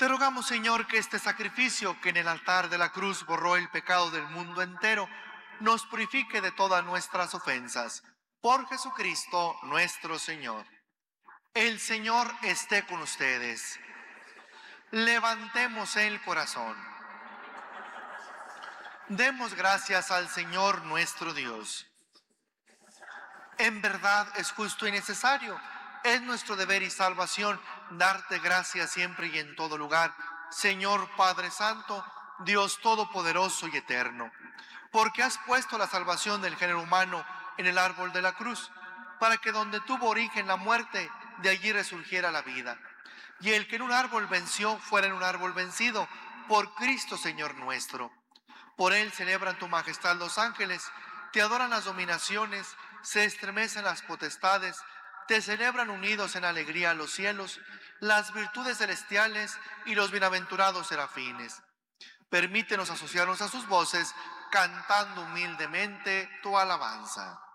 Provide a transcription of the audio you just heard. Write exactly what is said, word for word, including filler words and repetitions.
Te rogamos, Señor, que este sacrificio que en el altar de la cruz borró el pecado del mundo entero, nos purifique de todas nuestras ofensas. Por Jesucristo nuestro Señor. El Señor esté con ustedes. Levantemos el corazón. Demos gracias al Señor nuestro Dios. En verdad es justo y necesario, es nuestro deber y salvación darte gracias siempre y en todo lugar, Señor Padre Santo, Dios Todopoderoso y Eterno, porque has puesto la salvación del género humano en el árbol de la cruz, para que donde tuvo origen la muerte, de allí resurgiera la vida. Y el que en un árbol venció, fuera en un árbol vencido, por Cristo Señor nuestro. Por él celebran tu majestad los ángeles, te adoran las dominaciones, se estremecen las potestades, te celebran unidos en alegría los cielos, las virtudes celestiales y los bienaventurados serafines. Permítenos asociarnos a sus voces, cantando humildemente tu alabanza.